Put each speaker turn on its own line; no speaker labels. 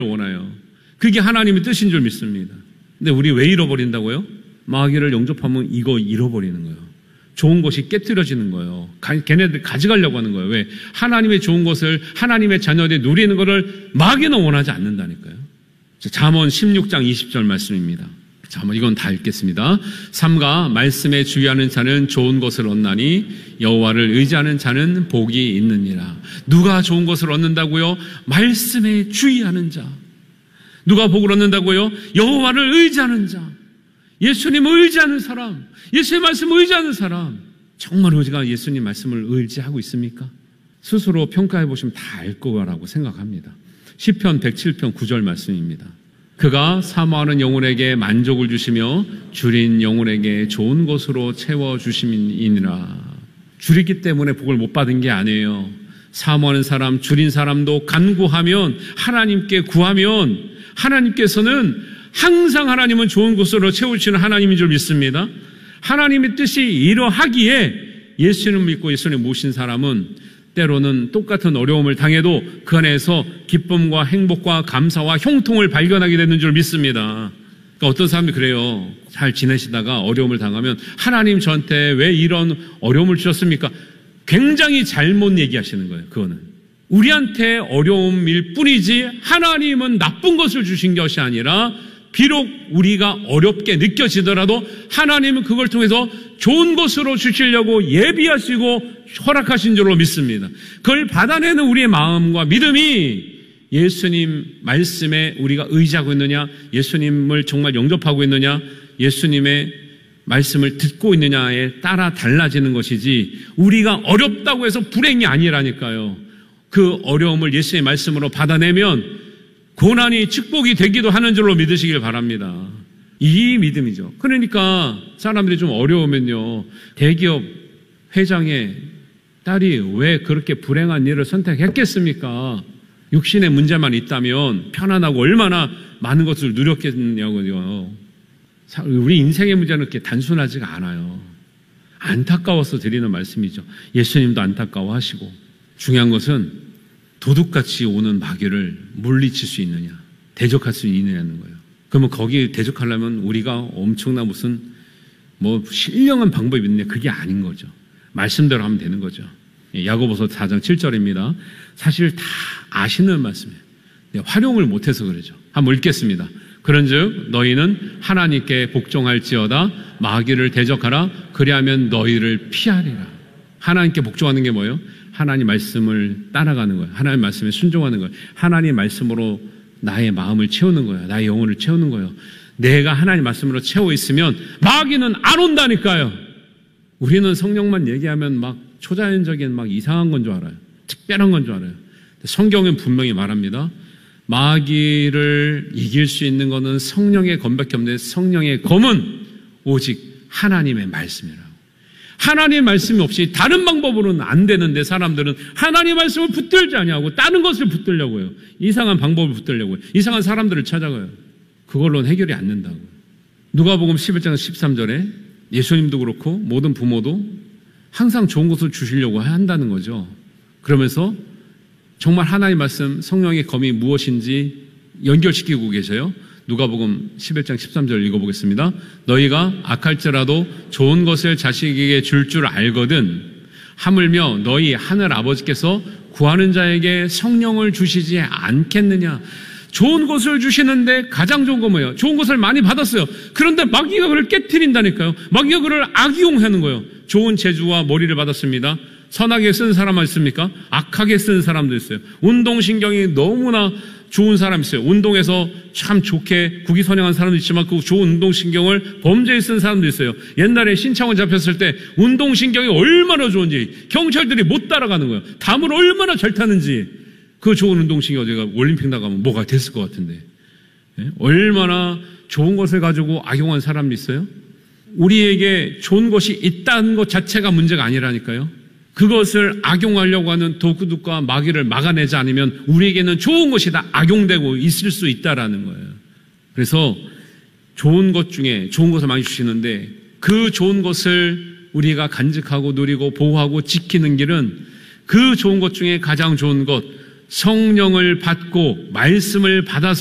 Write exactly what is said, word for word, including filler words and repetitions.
원해요. 그게 하나님의 뜻인 줄 믿습니다. 근데 우리 왜 잃어버린다고요? 마귀를 영접하면 이거 잃어버리는 거예요. 좋은 것이 깨뜨려지는 거예요. 걔네들 가져가려고 하는 거예요. 왜? 하나님의 좋은 것을 하나님의 자녀들이 누리는 것을 마귀는 원하지 않는다니까요. 잠언 십육 장 이십 절 말씀입니다. 잠언 이건 다 읽겠습니다. 삼가 말씀에 주의하는 자는 좋은 것을 얻나니 여호와를 의지하는 자는 복이 있느니라. 누가 좋은 것을 얻는다고요? 말씀에 주의하는 자. 누가 복을 얻는다고요? 여호와를 의지하는 자. 예수님을 의지하는 사람, 예수의 말씀을 의지하는 사람. 정말 우리가 예수님 말씀을 의지하고 있습니까? 스스로 평가해 보시면 다 알 거라고 생각합니다. 시편 백칠 편 구 절 말씀입니다. 그가 사모하는 영혼에게 만족을 주시며 줄인 영혼에게 좋은 것으로 채워주심이니라. 줄이기 때문에 복을 못 받은 게 아니에요. 사모하는 사람, 줄인 사람도 간구하면, 하나님께 구하면 하나님께서는 항상 하나님은 좋은 것으로 채우시는 하나님인 줄 믿습니다. 하나님의 뜻이 이러하기에 예수님을 믿고 예수님 모신 사람은 때로는 똑같은 어려움을 당해도 그 안에서 기쁨과 행복과 감사와 형통을 발견하게 되는 줄 믿습니다. 그러니까 어떤 사람들이 그래요. 잘 지내시다가 어려움을 당하면 하나님 저한테 왜 이런 어려움을 주셨습니까? 굉장히 잘못 얘기하시는 거예요. 그거는 우리한테 어려움일 뿐이지 하나님은 나쁜 것을 주신 것이 아니라 비록 우리가 어렵게 느껴지더라도 하나님은 그걸 통해서 좋은 것으로 주시려고 예비하시고 허락하신 줄로 믿습니다. 그걸 받아내는 우리의 마음과 믿음이 예수님 말씀에 우리가 의지하고 있느냐, 예수님을 정말 영접하고 있느냐, 예수님의 말씀을 듣고 있느냐에 따라 달라지는 것이지 우리가 어렵다고 해서 불행이 아니라니까요. 그 어려움을 예수의 말씀으로 받아내면 고난이 축복이 되기도 하는 줄로 믿으시길 바랍니다. 이 믿음이죠. 그러니까 사람들이 좀 어려우면요, 대기업 회장의 딸이 왜 그렇게 불행한 일을 선택했겠습니까? 육신의 문제만 있다면 편안하고 얼마나 많은 것을 누렸겠냐고요. 우리 인생의 문제는 그렇게 단순하지가 않아요. 안타까워서 드리는 말씀이죠. 예수님도 안타까워하시고, 중요한 것은 도둑같이 오는 마귀를 물리칠 수 있느냐, 대적할 수 있느냐는 거예요. 그러면 거기 대적하려면 우리가 엄청나 무슨 뭐 신령한 방법이 있느냐, 그게 아닌 거죠. 말씀대로 하면 되는 거죠. 야고보서 사 장 칠 절입니다. 사실 다 아시는 말씀이에요. 활용을 못해서 그러죠. 한번 읽겠습니다. 그런즉 너희는 하나님께 복종할지어다 마귀를 대적하라. 그리하면 너희를 피하리라. 하나님께 복종하는 게 뭐예요? 하나님 말씀을 따라가는 거예요. 하나님 말씀에 순종하는 거예요. 하나님 말씀으로 나의 마음을 채우는 거예요. 나의 영혼을 채우는 거예요. 내가 하나님 말씀으로 채워 있으면 마귀는 안 온다니까요. 우리는 성령만 얘기하면 막 초자연적인 막 이상한 건 줄 알아요. 특별한 건 줄 알아요. 성경은 분명히 말합니다. 마귀를 이길 수 있는 것은 성령의 검밖에 없는데 성령의 검은 오직 하나님의 말씀이라고. 하나님의 말씀이 없이 다른 방법으로는 안 되는데 사람들은 하나님의 말씀을 붙들지 아니하고 다른 것을 붙들려고 해요. 이상한 방법을 붙들려고 해요. 이상한 사람들을 찾아가요. 그걸로는 해결이 안 된다고. 누가복음 십일 장 십삼 절에 예수님도 그렇고 모든 부모도 항상 좋은 것을 주시려고 한다는 거죠. 그러면서 정말 하나님의 말씀, 성령의 검이 무엇인지 연결시키고 계세요. 누가복음 십일 장 십삼 절 읽어보겠습니다. 너희가 악할지라도 좋은 것을 자식에게 줄 줄 알거든 하물며 너희 하늘 아버지께서 구하는 자에게 성령을 주시지 않겠느냐. 좋은 것을 주시는데 가장 좋은 건 뭐예요? 좋은 것을 많이 받았어요. 그런데 마귀가 그를 깨트린다니까요. 마귀가 그를 악용하는 거예요. 좋은 재주와 머리를 받았습니다. 선하게 쓴 사람만 있습니까? 악하게 쓴 사람도 있어요. 운동신경이 너무나 좋은 사람이 있어요. 운동에서 참 좋게 국위선양한 사람도 있지만 그 좋은 운동신경을 범죄에 쓴 사람도 있어요. 옛날에 신창원 잡혔을 때 운동신경이 얼마나 좋은지 경찰들이 못 따라가는 거예요. 담을 얼마나 잘 타는지. 그 좋은 운동신경 제가 올림픽 나가면 뭐가 됐을 것 같은데. 예? 얼마나 좋은 것을 가지고 악용한 사람이 있어요? 우리에게 좋은 것이 있다는 것 자체가 문제가 아니라니까요. 그것을 악용하려고 하는 도둑과 마귀를 막아내지 않으면 우리에게는 좋은 것이 다 악용되고 있을 수 있다라는 거예요. 그래서 좋은 것 중에 좋은 것을 많이 주시는데 그 좋은 것을 우리가 간직하고 누리고 보호하고 지키는 길은 그 좋은 것 중에 가장 좋은 것, 성령을 받고 말씀을 받아서